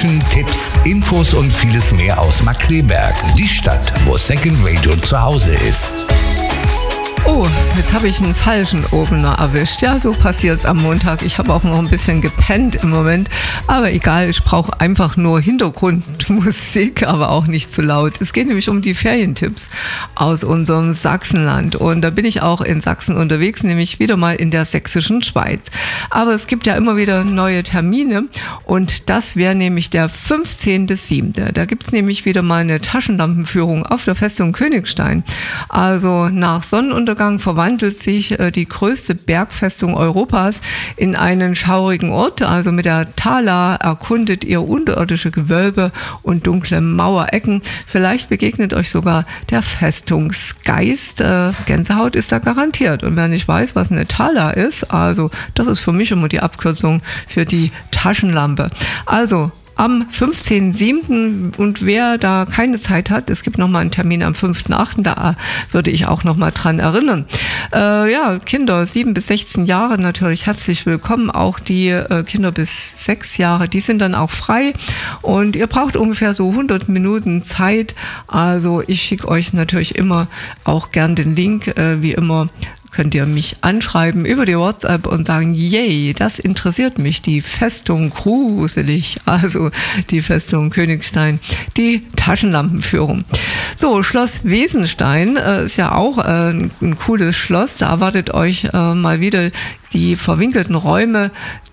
Menschen, Tipps, Infos und vieles mehr aus Markkleeberg, die Stadt, wo Second Radio zu Hause ist. Oh, jetzt habe ich einen falschen Opener erwischt. Ja, so passiert es am Montag. Ich habe auch noch ein bisschen gepennt im Moment. Aber egal, ich brauche einfach nur Hintergrundmusik, aber auch nicht zu laut. Es geht nämlich um die Ferientipps aus unserem Sachsenland. Und da bin ich auch in Sachsen unterwegs, nämlich wieder mal in der sächsischen Schweiz. Aber es gibt ja immer wieder neue Termine. Und das wäre nämlich der 15.07. Da gibt es nämlich wieder mal eine Taschenlampenführung auf der Festung Königstein. Also nach Sonnenuntergang verwandelt sich die größte Bergfestung Europas in einen schaurigen Ort. Also mit der Thala erkundet ihr unterirdische Gewölbe und dunkle Mauerecken. Vielleicht begegnet euch sogar der Festungsgeist. Gänsehaut ist da garantiert. Und wer nicht weiß, was eine Thala ist, also das ist für mich immer die Abkürzung für die Taschenlampe. Also am 15.07. und wer da keine Zeit hat, es gibt nochmal einen Termin am 5.08., da würde ich auch nochmal dran erinnern. Kinder 7 bis 16 Jahre natürlich herzlich willkommen, auch die Kinder bis 6 Jahre, die sind dann auch frei und ihr braucht ungefähr so 100 Minuten Zeit, also ich schicke euch natürlich immer auch gern den Link, wie immer könnt ihr mich anschreiben über die WhatsApp und sagen, yay, das interessiert mich, die Festung gruselig, also die Festung Königstein, die Taschenlampenführung. So, Schloss Wesenstein ist ja auch ein cooles Schloss, da erwartet euch mal wieder die verwinkelten Räume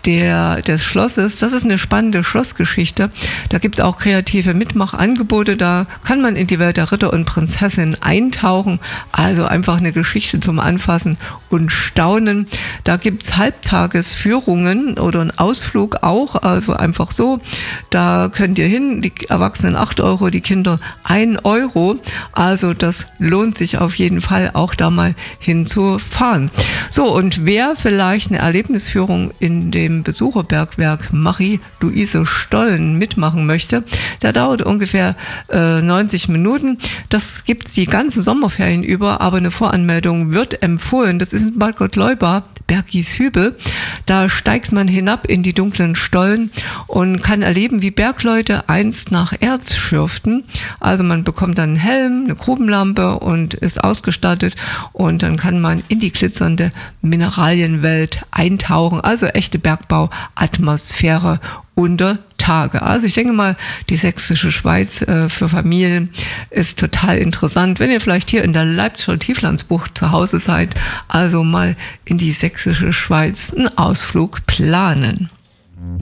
des Schlosses. Das ist eine spannende Schlossgeschichte. Da gibt es auch kreative Mitmachangebote. Da kann man in die Welt der Ritter und Prinzessin eintauchen. Also einfach eine Geschichte zum Anfassen und Staunen. Da gibt es Halbtagesführungen oder einen Ausflug auch. Also einfach so. Da könnt ihr hin. Die Erwachsenen 8 Euro, die Kinder 1 Euro. Also das lohnt sich auf jeden Fall auch da mal hinzufahren. So, und wer vielleicht eine Erlebnisführung in dem Besucherbergwerk Marie-Luise Stollen mitmachen möchte, der dauert ungefähr 90 Minuten. Das gibt es die ganzen Sommerferien über, aber eine Voranmeldung wird empfohlen. Das ist in Bad Gottleuba, Bergieshübel. Da steigt man hinab in die dunklen Stollen und kann erleben, wie Bergleute einst nach Erz schürften. Also man bekommt dann einen Helm, eine Grubenlampe und ist ausgestattet und dann kann man in die glitzernde Mineralienwelt eintauchen. Also echte Bergbauatmosphäre unter Tage. Also ich denke mal, die sächsische Schweiz für Familien ist total interessant. Wenn ihr vielleicht hier in der Leipziger Tieflandsbucht zu Hause seid, also mal in die sächsische Schweiz einen Ausflug planen.